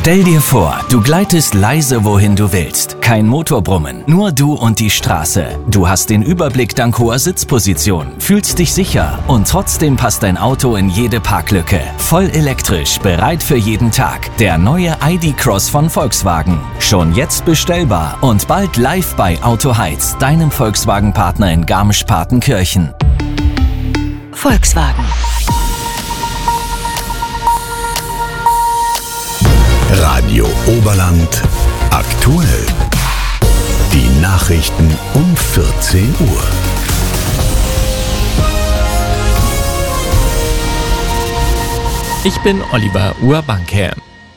Stell dir vor, du gleitest leise, wohin du willst. Kein Motorbrummen, nur du und die Straße. Du hast den Überblick dank hoher Sitzposition, fühlst dich sicher und trotzdem passt dein Auto in jede Parklücke. Voll elektrisch, bereit für jeden Tag. Der neue ID.Cross von Volkswagen. Schon jetzt bestellbar und bald live bei Autoheiz, deinem Volkswagen-Partner in Garmisch-Partenkirchen. Volkswagen. Radio Oberland aktuell. Die Nachrichten um 14 Uhr. Ich bin Oliver Urbanke.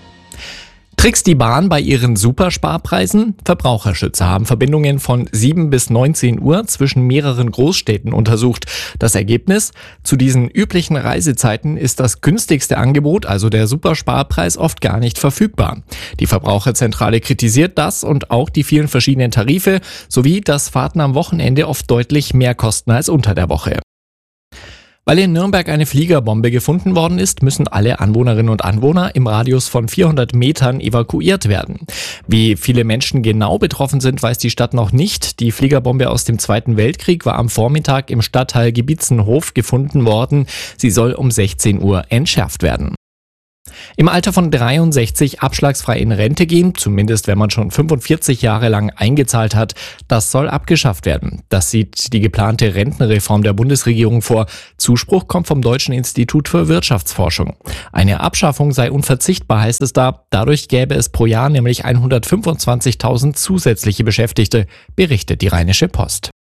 Trickst die Bahn bei ihren Supersparpreisen? Verbraucherschützer haben Verbindungen von 7 bis 19 Uhr zwischen mehreren Großstädten untersucht. Das Ergebnis? Zu diesen üblichen Reisezeiten ist das günstigste Angebot, also der Supersparpreis, oft gar nicht verfügbar. Die Verbraucherzentrale kritisiert das und auch die vielen verschiedenen Tarife, sowie dass Fahrten am Wochenende oft deutlich mehr kosten als unter der Woche. Weil in Nürnberg eine Fliegerbombe gefunden worden ist, müssen alle Anwohnerinnen und Anwohner im Radius von 400 Metern evakuiert werden. Wie viele Menschen genau betroffen sind, weiß die Stadt noch nicht. Die Fliegerbombe aus dem Zweiten Weltkrieg war am Vormittag im Stadtteil Giebitzenhof gefunden worden. Sie soll um 16 Uhr entschärft werden. Im Alter von 63 abschlagsfrei in Rente gehen, zumindest wenn man schon 45 Jahre lang eingezahlt hat, das soll abgeschafft werden. Das sieht die geplante Rentenreform der Bundesregierung vor. Zuspruch kommt vom Deutschen Institut für Wirtschaftsforschung. Eine Abschaffung sei unverzichtbar, heißt es da. Dadurch gäbe es pro Jahr nämlich 125.000 zusätzliche Beschäftigte, berichtet die Rheinische Post.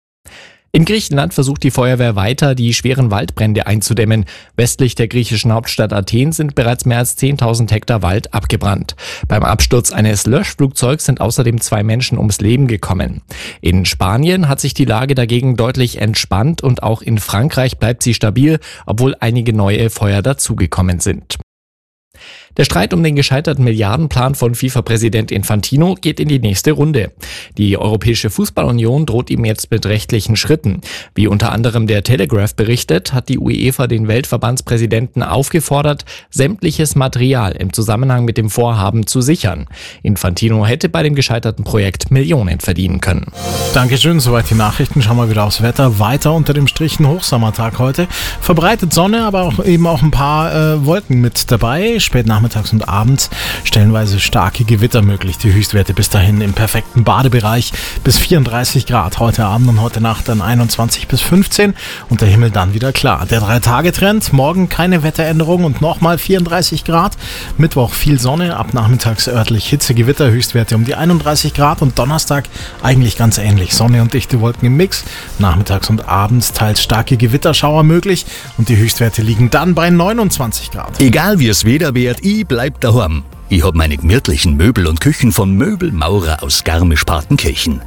In Griechenland versucht die Feuerwehr weiter, die schweren Waldbrände einzudämmen. Westlich der griechischen Hauptstadt Athen sind bereits mehr als 10.000 Hektar Wald abgebrannt. Beim Absturz eines Löschflugzeugs sind außerdem 2 Menschen ums Leben gekommen. In Spanien hat sich die Lage dagegen deutlich entspannt und auch in Frankreich bleibt sie stabil, obwohl einige neue Feuer dazugekommen sind. Der Streit um den gescheiterten Milliardenplan von FIFA-Präsident Infantino geht in die nächste Runde. Die Europäische Fußballunion droht ihm jetzt mit rechtlichen Schritten. Wie unter anderem der Telegraph berichtet, hat die UEFA den Weltverbandspräsidenten aufgefordert, sämtliches Material im Zusammenhang mit dem Vorhaben zu sichern. Infantino hätte bei dem gescheiterten Projekt Millionen verdienen können. Dankeschön, soweit die Nachrichten. Schauen wir wieder aufs Wetter. Weiter unter dem Strich ein Hochsommertag heute. Verbreitet Sonne, aber auch ein paar Wolken mit dabei. Spät nachmittags und abends stellenweise starke Gewitter möglich. Die Höchstwerte bis dahin im perfekten Badebereich bis 34 Grad. Heute Abend und heute Nacht dann 21 bis 15 und der Himmel dann wieder klar. Der 3-Tage-Trend, morgen keine Wetteränderung und nochmal 34 Grad. Mittwoch viel Sonne, ab nachmittags örtlich Hitze, Gewitter, Höchstwerte um die 31 Grad und Donnerstag eigentlich ganz ähnlich. Sonne und dichte Wolken im Mix. Nachmittags und abends teils starke Gewitterschauer möglich und die Höchstwerte liegen dann bei 29 Grad. Egal wie es Wetter wird, ich bleib daheim. Ich hab meine gemütlichen Möbel und Küchen von Möbelmaurer aus Garmisch-Partenkirchen.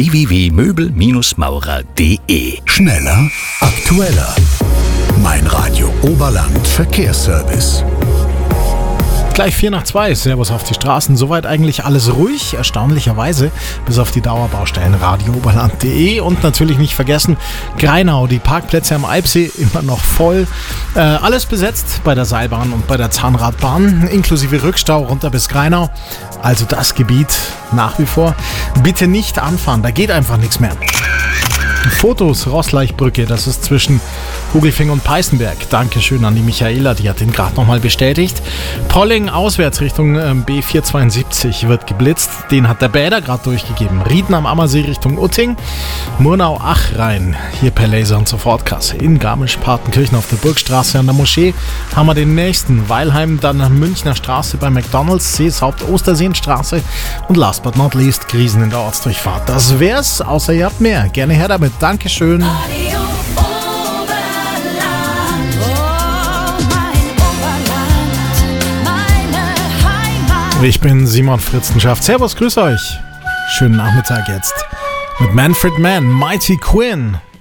www.möbelmaurer.de. Schneller, aktueller. Mein Radio Oberland Verkehrsservice. Gleich 1:04, Servus auf die Straßen. Soweit eigentlich alles ruhig, erstaunlicherweise, bis auf die Dauerbaustellen radiooberland.de und natürlich nicht vergessen, Greinau, die Parkplätze am Alpsee immer noch voll. Alles besetzt bei der Seilbahn und bei der Zahnradbahn, inklusive Rückstau runter bis Greinau. Also das Gebiet nach wie vor. Bitte nicht anfahren, da geht einfach nichts mehr. Fotos, Rosslaichbrücke, das ist zwischen Kugelfing und Peißenberg. Dankeschön an die Michaela, die hat den gerade nochmal bestätigt. Polling auswärts Richtung B472 wird geblitzt. Den hat der Bäder gerade durchgegeben. Rieden am Ammersee Richtung Utting. Murnau-Ach rein, hier per Laser- und Sofortkasse. In Garmisch-Partenkirchen auf der Burgstraße an der Moschee haben wir den nächsten. Weilheim, dann Münchner Straße bei McDonalds, Seeshaupt Osterseenstraße und last but not least Griesen in der Ortsdurchfahrt. Das wär's, außer ihr habt mehr. Gerne her damit. Dankeschön. Ich bin Simon Fritzenschaft. Servus, grüß euch. Schönen Nachmittag jetzt mit Manfred Mann, Mighty Quinn.